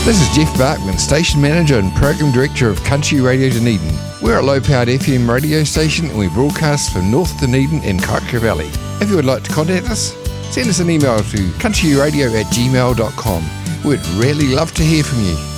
This is Jeff Barkman, Station Manager and Program Director of Country Radio Dunedin. We're a low-powered FM radio station and we broadcast from North Dunedin and Kaikoura Valley. If you would like to contact us, send us an email to countryradio@gmail.com. We'd really love to hear from you.